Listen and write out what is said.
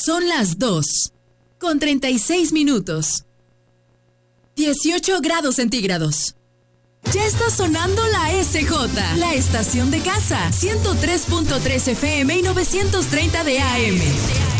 Son las 2:36. 18 grados centígrados. Ya está sonando la SJ, la estación de casa, 103.3 FM y 930 de AM.